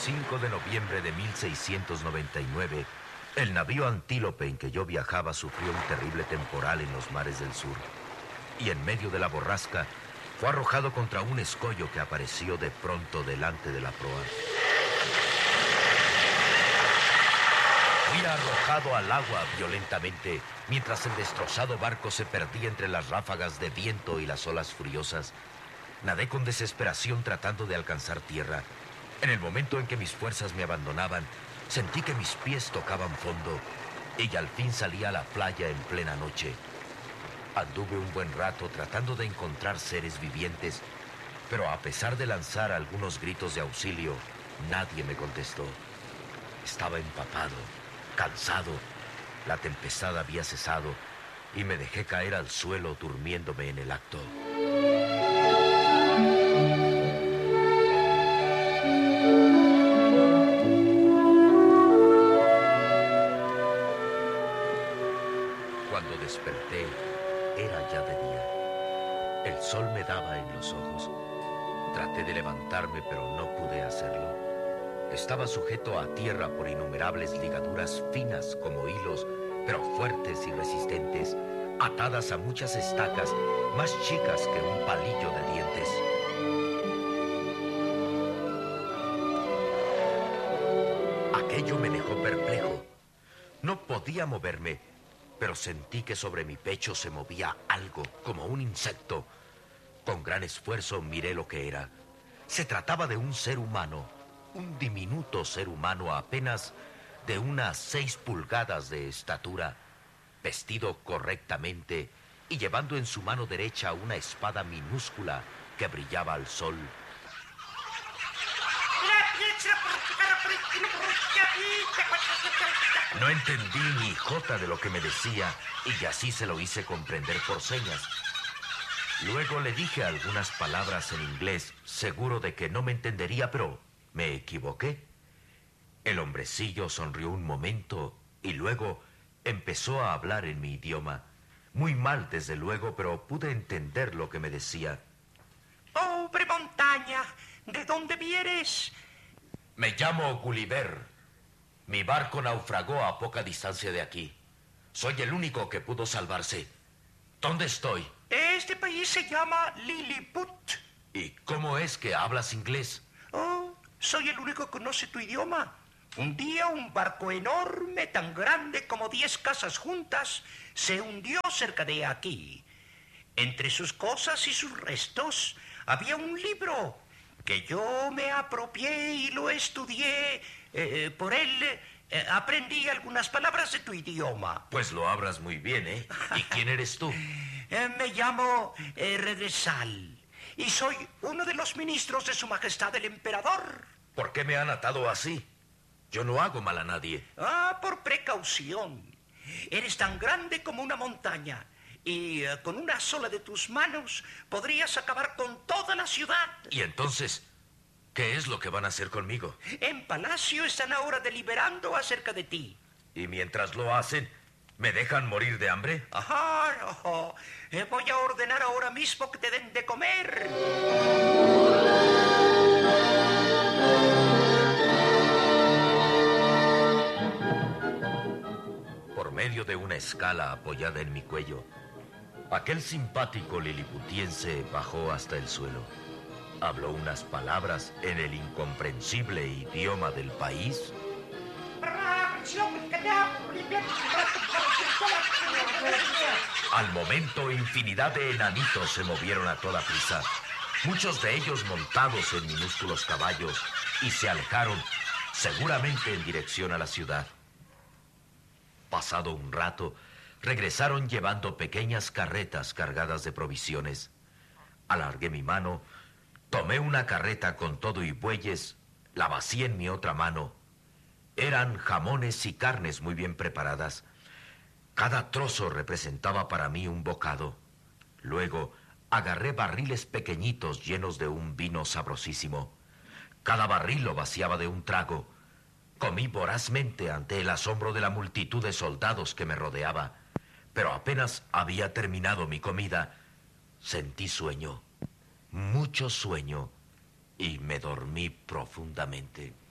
5 de noviembre de 1699, el navío Antílope en que yo viajaba sufrió un terrible temporal en los mares del sur. Y en medio de la borrasca, fue arrojado contra un escollo que apareció de pronto delante de la proa. Fui arrojado al agua violentamente, mientras el destrozado barco se perdía entre las ráfagas de viento y las olas furiosas. Nadé con desesperación tratando de alcanzar tierra. En el momento en que mis fuerzas me abandonaban, sentí que mis pies tocaban fondo y al fin salí a la playa en plena noche. Anduve un buen rato tratando de encontrar seres vivientes, pero a pesar de lanzar algunos gritos de auxilio, nadie me contestó. Estaba empapado, cansado. La tempestad había cesado y me dejé caer al suelo durmiéndome en el acto. Cuando desperté, era ya de día. El sol me daba en los ojos. Traté de levantarme, pero no pude hacerlo. Estaba sujeto a tierra por innumerables ligaduras finas como hilos, pero fuertes y resistentes, atadas a muchas estacas más chicas que un palillo de dientes. Aquello me dejó perplejo. No podía moverme, pero sentí que sobre mi pecho se movía algo, como un insecto. Con gran esfuerzo miré lo que era. Se trataba de un ser humano, un diminuto ser humano apenas de unas 6 pulgadas de estatura, vestido correctamente y llevando en su mano derecha una espada minúscula que brillaba al sol. No entendí ni jota de lo que me decía y así se lo hice comprender por señas. Luego le dije algunas palabras en inglés, seguro de que no me entendería, pero me equivoqué. El hombrecillo sonrió un momento y luego empezó a hablar en mi idioma. Muy mal, desde luego, pero pude entender lo que me decía. Pobre montaña, ¿de dónde vienes? Me llamo Gulliver. Mi barco naufragó a poca distancia de aquí. Soy el único que pudo salvarse. ¿Dónde estoy? Este país se llama Lilliput. ¿Y cómo es que hablas inglés? Oh, soy el único que conoce tu idioma. Un día un barco enorme, tan grande como 10 casas juntas, se hundió cerca de aquí. Entre sus cosas y sus restos había un libro que yo me apropié y lo estudié. Por él aprendí algunas palabras de tu idioma. Pues lo hablas muy bien, ¿eh? ¿Y quién eres tú? Me llamo Redesal y soy uno de los ministros de Su Majestad el Emperador. ¿Por qué me han atado así? Yo no hago mal a nadie. Por precaución. Eres tan grande como una montaña y con una sola de tus manos podrías acabar con toda la ciudad. ¿Y entonces qué es lo que van a hacer conmigo? En Palacio están ahora deliberando acerca de ti. ¿Y mientras lo hacen, me dejan morir de hambre? Ajá, no. Voy a ordenar ahora mismo que te den de comer. Por medio de una escala apoyada en mi cuello, aquel simpático liliputiense bajó hasta el suelo. Habló unas palabras en el incomprensible idioma del país. Al momento, infinidad de enanitos se movieron a toda prisa, muchos de ellos montados en minúsculos caballos, y se alejaron, seguramente en dirección a la ciudad. Pasado un rato, regresaron llevando pequeñas carretas cargadas de provisiones. Alargué mi mano, tomé una carreta con todo y bueyes, la vacié en mi otra mano. Eran jamones y carnes muy bien preparadas. Cada trozo representaba para mí un bocado. Luego agarré barriles pequeñitos llenos de un vino sabrosísimo. Cada barril lo vaciaba de un trago. Comí vorazmente ante el asombro de la multitud de soldados que me rodeaba. Pero apenas había terminado mi comida, sentí sueño, mucho sueño, y me dormí profundamente.